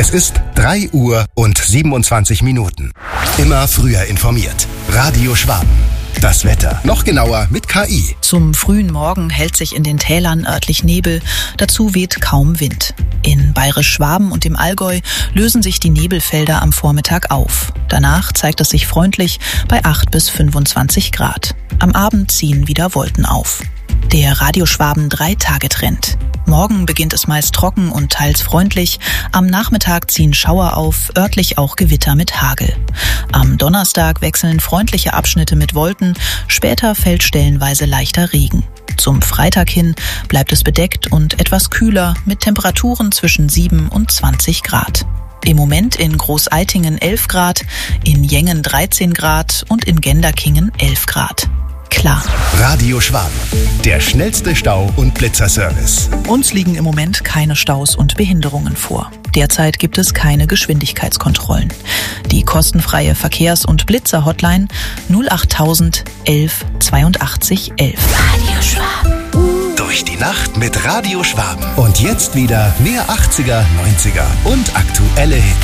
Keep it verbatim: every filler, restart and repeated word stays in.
Es ist drei Uhr und siebenundzwanzig Minuten. Immer früher informiert. Radio Schwaben. Das Wetter. Noch genauer mit K I. Zum frühen Morgen hält sich in den Tälern örtlich Nebel. Dazu weht kaum Wind. In Bayerisch-Schwaben und dem Allgäu lösen sich die Nebelfelder am Vormittag auf. Danach zeigt es sich freundlich bei acht bis fünfundzwanzig Grad. Am Abend ziehen wieder Wolken auf. Der Radio Schwaben drei-Tage-Trend. Morgen beginnt es meist trocken und teils freundlich. Am Nachmittag ziehen Schauer auf, örtlich auch Gewitter mit Hagel. Am Donnerstag wechseln freundliche Abschnitte mit Wolken. Später fällt stellenweise leichter Regen. Zum Freitag hin bleibt es bedeckt und etwas kühler mit Temperaturen zwischen sieben und zwanzig Grad. Im Moment in Großeitingen elf Grad, in Jengen dreizehn Grad und in Genderkingen elf Grad. Klar. Radio Schwaben. Der schnellste Stau- und Blitzerservice. Uns liegen im Moment keine Staus und Behinderungen vor. Derzeit gibt es keine Geschwindigkeitskontrollen. Die kostenfreie Verkehrs- und Blitzer-Hotline null achttausend elf zweiundachtzig elf. Radio Schwaben. Durch die Nacht mit Radio Schwaben. Und jetzt wieder mehr achtziger, neunziger und aktuelle Hits.